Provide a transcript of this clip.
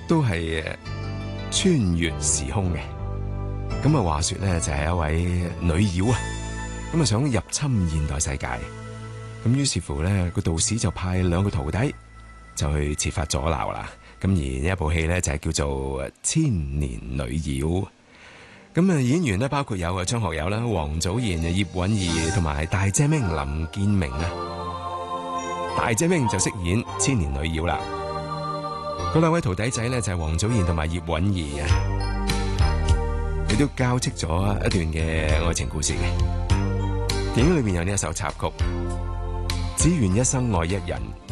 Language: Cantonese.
都係穿越時空嘅。咁啊，話說咧就係一位女妖啊，咁啊想入侵現代世界。咁於是乎咧，個道士就派2個徒弟就去設法阻撓啦。咁而呢一部戲咧就係叫做《千年女妖》。咁啊，演員咧包括有張學友啦、王祖賢、葉蘊儀同埋大姐明林建明啊。大姐明就飾演千年女妖啦。嗰2位徒弟仔咧就係王祖賢同埋葉蘊儀啊。佢都交織咗一段嘅愛情故事嘅。電影裏面有呢一首插曲，只願一生愛一人。